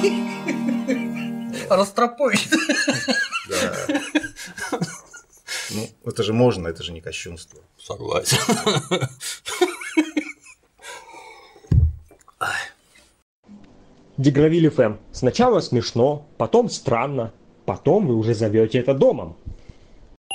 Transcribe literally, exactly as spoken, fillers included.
Растропой. Да. Ну, это же можно, это же не кощунство. Согласен. Дегравиль эф эм. Сначала смешно, потом странно, потом вы уже зовете это домом.